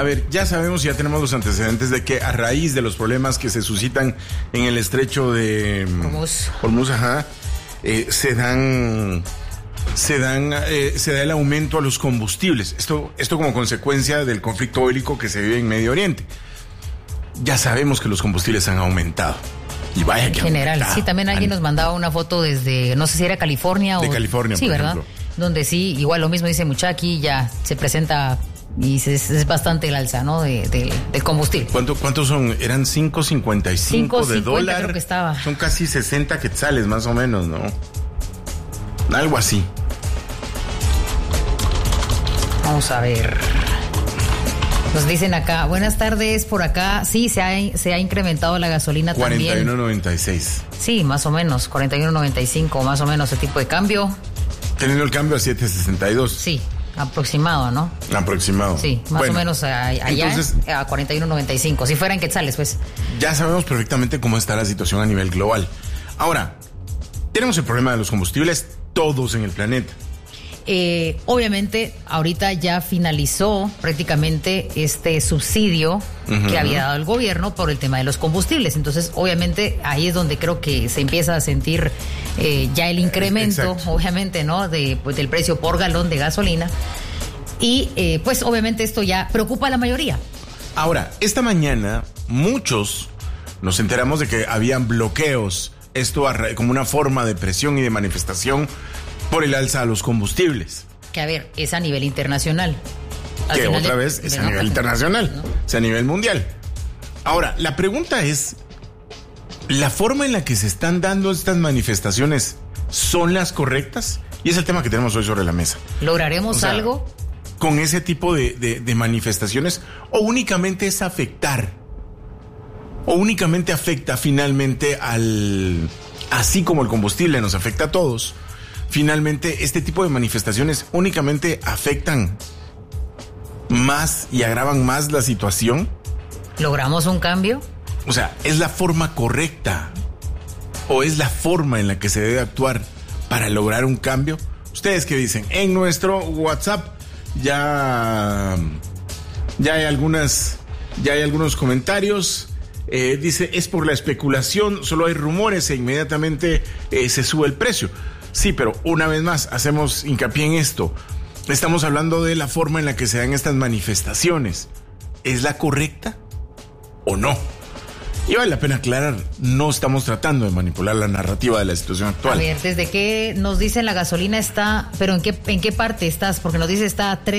A ver, ya sabemos, ya tenemos los antecedentes de que a raíz de los problemas que se suscitan en el estrecho de Hormuz, se da el aumento a los combustibles. Esto como consecuencia del conflicto bélico que se vive en Medio Oriente. Ya sabemos que los combustibles han aumentado. Y vaya que en general, sí, también alguien nos mandaba una foto desde, no sé si era California o... De California, sí, por ¿verdad? ejemplo. Donde sí, igual lo mismo dice Muchaki, ya se presenta y es bastante el alza, ¿no? Del combustible. ¿Cuántos son? Eran 5.55 de dólar. Creo que estaba. Son casi 60 quetzales, más o menos, ¿no? Algo así. Vamos a ver. Nos dicen acá, buenas tardes, por acá, sí, se ha incrementado la gasolina 41.96. Sí, más o menos, 41.95, más o menos ese tipo de cambio. Teniendo el cambio a 7.62. Sí, aproximado, ¿no? Aproximado. Sí, más o menos allá entonces, a 41.95, si fueran quetzales, pues. Ya sabemos perfectamente cómo está la situación a nivel global. Ahora, tenemos el problema de los combustibles todos en el planeta. Obviamente, ahorita ya finalizó prácticamente este subsidio que había dado el gobierno por el tema de los combustibles. Entonces, obviamente, ahí es donde creo que se empieza a sentir ya el incremento, obviamente, ¿no? Del precio por galón de gasolina. Y, pues, obviamente, esto ya preocupa a la mayoría. Ahora, esta mañana, muchos nos enteramos de que habían bloqueos, esto como una forma de presión y de manifestación por el alza a los combustibles. Que a ver, es a nivel internacional. Que otra vez es a nivel internacional, ¿no? Es a nivel mundial. Ahora, la pregunta es, ¿la forma en la que se están dando estas manifestaciones son las correctas? Y es el tema que tenemos hoy sobre la mesa. ¿Lograremos algo con ese tipo de manifestaciones? ¿O únicamente es afectar? ¿O únicamente afecta finalmente así como el combustible nos afecta a todos? Finalmente, este tipo de manifestaciones únicamente afectan más y agravan más la situación. ¿Logramos un cambio? O sea, ¿es la forma correcta o es la forma en la que se debe actuar para lograr un cambio? ¿Ustedes qué dicen? En nuestro WhatsApp ya hay algunos comentarios. Dice, es por la especulación, solo hay rumores e inmediatamente se sube el precio. Sí, pero una vez más, hacemos hincapié en esto. Estamos hablando de la forma en la que se dan estas manifestaciones. ¿Es la correcta o no? Y vale la pena aclarar, no estamos tratando de manipular la narrativa de la situación actual. A ver, ¿desde qué nos dicen la gasolina está, pero en qué parte estás? Porque nos dice está a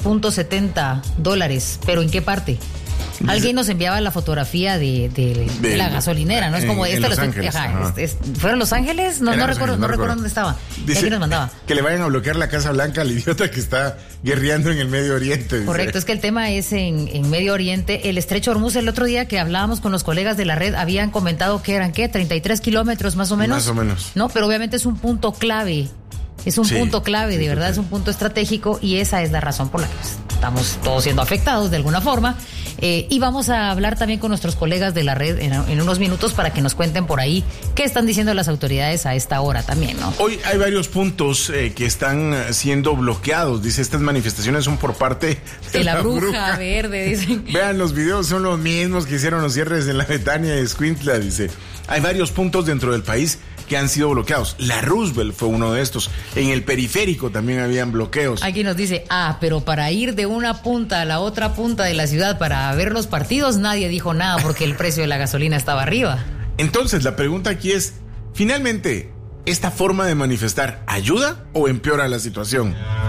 $3.70, pero ¿en qué parte? Alguien nos enviaba la fotografía de la gasolinera, ¿no? Es como esta. Los Ángeles. ¿Fueron Los Ángeles? No recuerdo dónde estaba. Dice, ¿Quién nos mandaba? Que le vayan a bloquear la Casa Blanca al idiota que está guerreando en el Medio Oriente. Dice. Correcto, es que el tema es en Medio Oriente. El estrecho Hormuz, el otro día que hablábamos con los colegas de la red, habían comentado que eran, ¿qué? 33 kilómetros más o menos. Más o menos. No, pero obviamente es un punto clave. Es un punto clave, de verdad, es un punto estratégico y esa es la razón por la que estamos todos siendo afectados de alguna forma. Y vamos a hablar también con nuestros colegas de la red en unos minutos para que nos cuenten por ahí qué están diciendo las autoridades a esta hora también, ¿no? Hoy hay varios puntos que están siendo bloqueados. Dice, estas manifestaciones son por parte de la bruja verde, dicen. Vean, los videos son los mismos que hicieron los cierres en la Betania y Escuintla, dice. Hay varios puntos dentro del país que han sido bloqueados. La Roosevelt fue uno de estos. En el periférico también habían bloqueos. Aquí nos dice, pero para ir de una punta a la otra punta de la ciudad para ver los partidos, nadie dijo nada porque el precio de la gasolina estaba arriba. Entonces, la pregunta aquí es, finalmente, ¿esta forma de manifestar ayuda o empeora la situación?